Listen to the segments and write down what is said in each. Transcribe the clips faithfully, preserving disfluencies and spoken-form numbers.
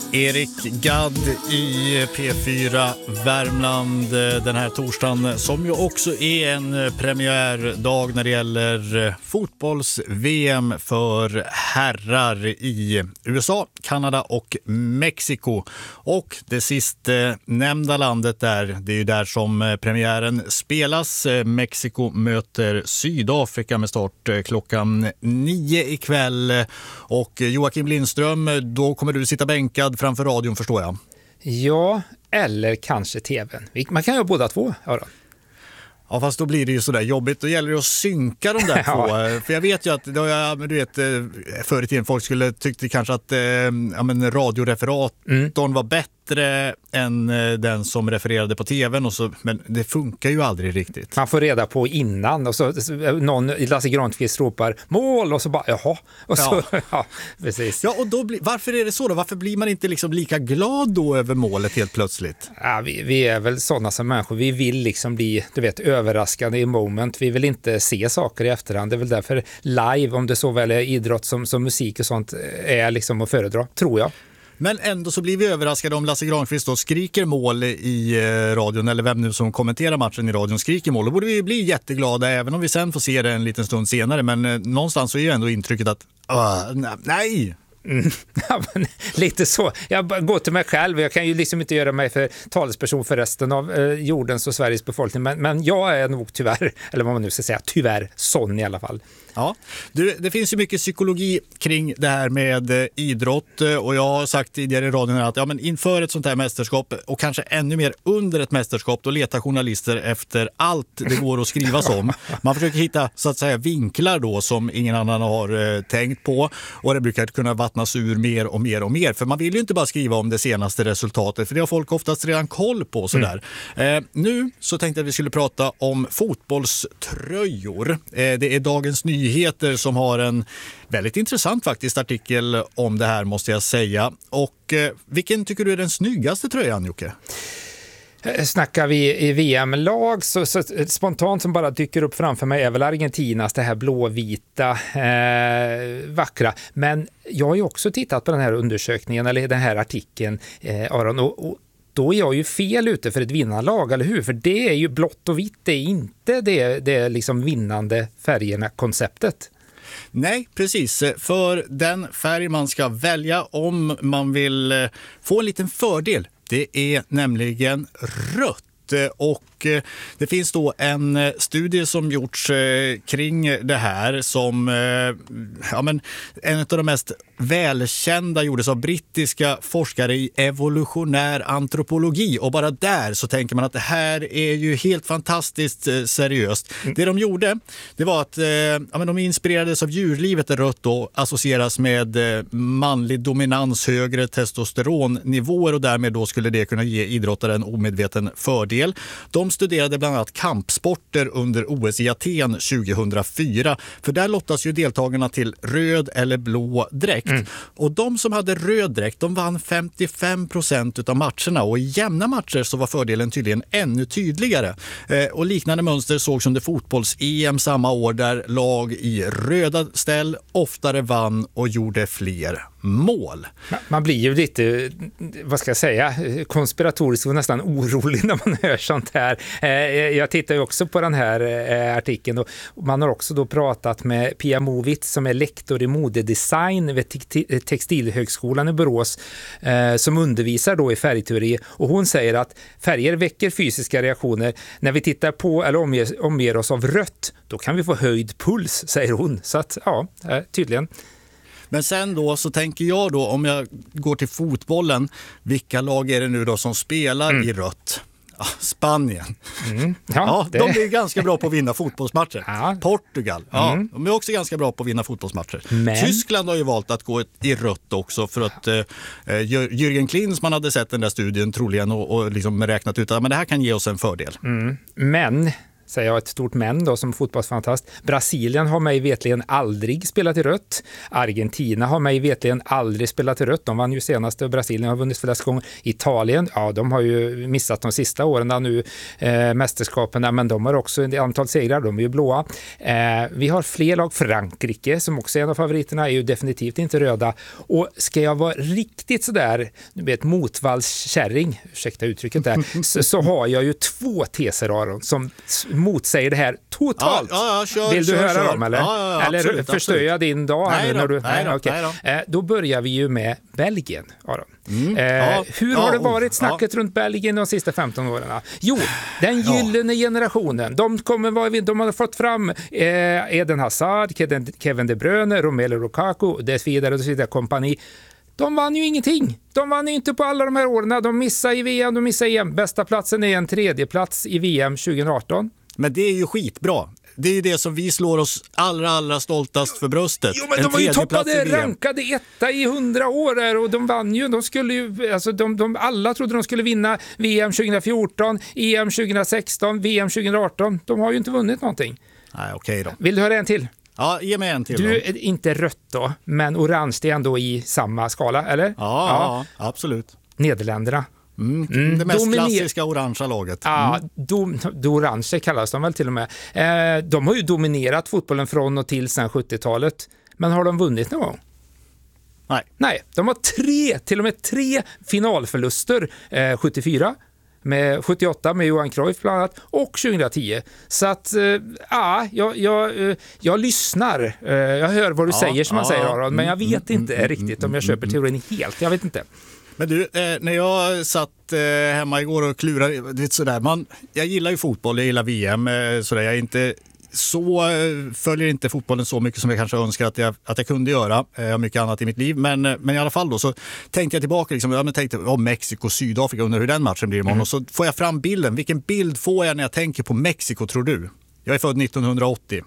Erik Gadd i P fyra Värmland den här torsdagen, som ju också är en premiärdag när det gäller fotbolls-V M för herrar i U S A, Kanada och Mexiko. Och det sista nämnda landet där, det är ju där som premiären spelas. Mexiko möter Sydafrika med start klockan nio ikväll. Och Joakim Lindström, då kommer du sitta bänkad framför radion, förstår jag. Ja, eller kanske tvn. Man kan göra båda två, ja då. Ja, fast då blir det ju sådär jobbigt. Då gäller det att synka de där två. Ja. För jag vet ju att då jag, du vet, förr i tiden folk skulle tyckte kanske att eh, ja, men radioreferatorn mm. var bättre än den som refererade på tvn. Och så, men det funkar ju aldrig riktigt. Man får reda på innan och så någon, Lasse Granqvist ropar mål och så bara, jaha. Och så, ja. ja, precis. Ja, och då blir, varför är det så då? Varför blir man inte liksom lika glad då över målet helt plötsligt? Ja, vi, vi är väl sådana som människor. Vi vill liksom bli, du vet, överraskande i moment. Vi vill inte se saker i efterhand. Det är väl därför live, om det så väl är idrott som, som musik och sånt, är liksom att föredra, tror jag. Men ändå så blir vi överraskade om Lasse Granqvist då skriker mål i radion, eller vem nu som kommenterar matchen i radion skriker mål. Då borde vi bli jätteglada även om vi sen får se det en liten stund senare. Men någonstans så är ju ändå intrycket att uh, nej! Mm. Ja, men, lite så. Jag går till mig själv. Jag kan ju liksom inte göra mig för talesperson för resten av eh, jordens och Sveriges befolkning. Men, men jag är nog tyvärr, eller vad man nu ska säga, tyvärr sån i alla fall. Ja, du, det finns ju mycket psykologi kring det här med eh, idrott, och jag har sagt tidigare i radion att ja, men inför ett sånt här mästerskap och kanske ännu mer under ett mästerskap, då letar journalister efter allt det går att skrivas om. Man försöker hitta så att säga vinklar då som ingen annan har eh, tänkt på, och det brukar kunna vattnas ur mer och mer och mer, för man vill ju inte bara skriva om det senaste resultatet, för det har folk oftast redan koll på sådär. Mm. Eh, nu så tänkte jag att vi skulle prata om fotbollströjor. Eh, det är Dagens Nyheter som har en väldigt intressant faktiskt artikel om det här, måste jag säga. Och eh, vilken tycker du är den snyggaste tröjan, Jocke? Snackar vi i V M-lag så, så spontant som bara dyker upp framför mig är väl Argentinas, det här blåvita eh, vackra. Men jag har ju också tittat på den här undersökningen eller den här artikeln, eh, Aron, och, och då är jag ju fel ute för ett vinnarlag, eller hur? För det är ju blått och vitt, det är inte det, det liksom vinnande färgerna konceptet. Nej, precis. För den färg man ska välja om man vill få en liten fördel, det är nämligen rött. Och det finns då en studie som gjorts kring det här som ja, men en av de mest välkända gjordes av brittiska forskare i evolutionär antropologi, och bara där så tänker man att det här är ju helt fantastiskt seriöst. Mm. Det de gjorde, det var att ja, men de inspirerades av djurlivet där rött då associeras med manlig dominans, högre testosteronnivåer, och därmed då skulle det kunna ge idrottare en omedveten fördel. De studerade bland annat kampsporter under O S i Aten tjugohundrafyra, för där lottas ju deltagarna till röd eller blå dräkt. Mm. Och de som hade röd dräkt, de vann femtiofem procent av matcherna, och i jämna matcher så var fördelen tydligen ännu tydligare. Eh, och liknande mönster sågs under fotbolls-E M samma år, där lag i röda ställ oftare vann och gjorde fler mål. Man blir ju lite, vad ska jag säga, konspiratorisk och nästan orolig när man hör sånt här. Jag tittar ju också på den här artikeln, och man har också då pratat med Pia Movitz som är lektor i modedesign vid Textilhögskolan i Borås, som undervisar då i färgteori, och hon säger att färger väcker fysiska reaktioner. När vi tittar på eller omger, omger oss av rött, då kan vi få höjd puls, säger hon. Så att ja, tydligen. Men sen då så tänker jag då, om jag går till fotbollen, vilka lag är det nu då som spelar mm. i rött? Ah, Spanien. Mm. Ja, ja, det... De är ganska bra på att vinna fotbollsmatcher. Ja. Portugal, ja, mm. de är också ganska bra på att vinna fotbollsmatcher. Men... Tyskland har ju valt att gå i rött också, för att eh, Jürgen Klinsmann hade sett den där studien troligen och, och liksom räknat ut att men det här kan ge oss en fördel. Mm. Men säger jag ett stort men då som fotbollsfantast. Brasilien har mig vetligen aldrig spelat i rött. Argentina har mig vetligen aldrig spelat i rött. De vann ju senast och Brasilien har vunnit flest gånger. Italien, ja de har ju missat de sista åren där nu eh, mästerskaperna, men de har också ett antal segrar, de är ju blåa. Eh, vi har fler lag. Frankrike som också är en av favoriterna är ju definitivt inte röda. Och ska jag vara riktigt sådär, du vet motvallskärring, ursäkta uttrycket där, så, så har jag ju två teser Aron som motsäger det här totalt. Ja, ja, ja, kör, Vill du kör, höra kör. dem eller? Ja, ja, eller absolut, förstör absolut. jag din dag här nej nu då, när du... Nej, nej, då, okay. nej då. Eh, då börjar vi ju med Belgien, Aron. Mm. Eh, Ja, hur ja, har det varit ja. snacket runt Belgien de sista femton åren? Jo, den gyllene ja. generationen. De, kommer vara, de har fått fram eh, Eden Hazard, Kevin De Bruyne, Romelu Lukaku, det vidare och så vidare kompani. De vann ju ingenting. De vann ju inte på alla de här åren. De missade i V M, de missade E M. Bästa platsen är en tredje plats i V M tjugo arton. Men det är ju skitbra. Det är ju det som vi slår oss allra, allra stoltast för bröstet. Jo, men en de var ju toppade, rankade etta i hundra år där och de vann ju. De skulle ju, alltså de, de, alla trodde de skulle vinna V M tjugo fjorton, E M tjugo sexton, V M tjugo arton. De har ju inte vunnit någonting. Nej, okej då. Vill du höra en till? Ja, ge mig en till Du då. är inte rött då, men orange är ändå i samma skala, eller? Ja, ja. ja absolut. Nederländerna. Mm. Mm. Det mest Dominer- klassiska orangea laget. Mm. Ja, dom, do orange kallas de väl till och med. Eh, de har ju dominerat fotbollen från och till sedan sjuttiotalet. Men har de vunnit någon gång? Nej. Nej, de har tre, till och med tre finalförluster. Eh, sjuttiofyra, med sjuttioåtta med Johan Cruyff bland annat och tjugohundratio. Så att, eh, ja, jag, jag, eh, jag lyssnar. Eh, jag hör vad du Ja, säger som man ja, säger, ja. Aron, men jag vet Mm, inte mm, riktigt mm, om jag mm, köper mm. teorin helt. Jag vet inte. Men du, eh, när jag satt eh, hemma igår och klurade, det är sådär, man, jag gillar ju fotboll, jag gillar V M, eh, sådär, jag är inte så, eh, följer inte fotbollen så mycket som jag kanske önskar att jag, att jag kunde göra, jag har mycket annat i mitt liv, men, eh, men i alla fall då så tänkte jag tillbaka, liksom, jag tänkte om Mexiko, Sydafrika, under hur den matchen blir imorgon, mm. och så får jag fram bilden, vilken bild får jag när jag tänker på Mexiko, tror du? Jag är född nittonhundraåttio.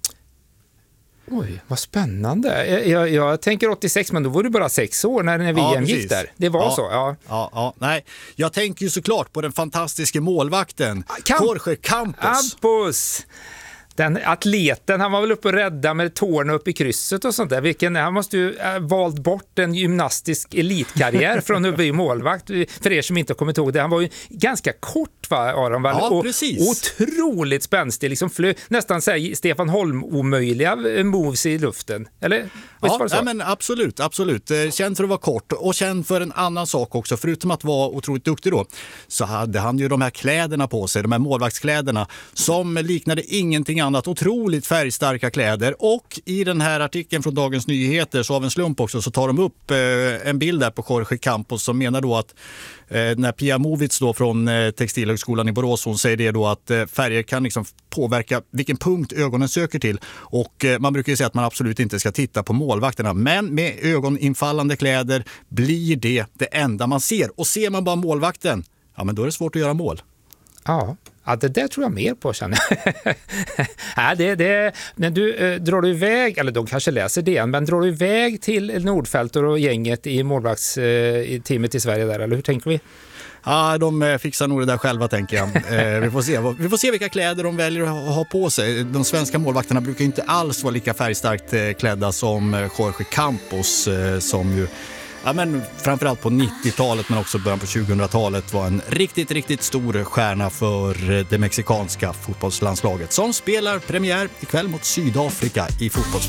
Oj, vad spännande. Jag, jag, jag tänker åttiosex, men då var du bara sex år när, när V M ja, gick där. Det var ja, så, ja. ja. Ja, nej. Jag tänker ju såklart på den fantastiska målvakten, Camp- Jorge Campos. Campos! Den atleten, han var väl uppe och rädda med tårna upp i krysset och sånt där. Vilken, han måste ju ha valt bort en gymnastisk elitkarriär från att bli målvakt. För er som inte har kommit ihåg det. Han var ju ganska kort, va, Aron? Ja, och precis. Otroligt spänstig. Liksom flö, nästan säger Stefan Holm-omöjliga moves i luften. Eller? Visst Ja, var det så? nej, men absolut, absolut. Eh, Känd för att vara kort och känd för en annan sak också. Förutom att vara otroligt duktig då, så hade han ju de här kläderna på sig, de här målvaktskläderna som liknade ingenting annat. Otroligt färgstarka kläder. Och i den här artikeln från Dagens Nyheter, så av en slump också, så tar de upp eh, en bild där på Jorge Campos som menar då att eh, när Pia Movitz då från eh, Textilhögskolan i Borås, hon säger det då att eh, färger kan liksom påverka vilken punkt ögonen söker till. Och eh, man brukar ju säga att man absolut inte ska titta på målvakterna, men med ögoninfallande kläder blir det det enda man ser. Och ser man bara målvakten, ja men då är det svårt att göra mål. Ja. Ja, det där tror jag mer på, känner jag. ja, det, det, när du eh, drar du iväg, eller de kanske läser det, men drar du iväg till Nordfältor och gänget i målvaktsteamet eh, i Sverige där, eller hur tänker vi? Ja, de fixar nog det där själva, tänker jag. Eh, vi, får se. vi får se vilka kläder de väljer att ha på sig. De svenska målvakterna brukar inte alls vara lika färgstarkt eh, klädda som Jorge Campos, eh, som ju ja, men framförallt på nittiotalet men också början på tjugohundratalet var en riktigt, riktigt stor stjärna för det mexikanska fotbollslandslaget som spelar premiär ikväll mot Sydafrika i fotbolls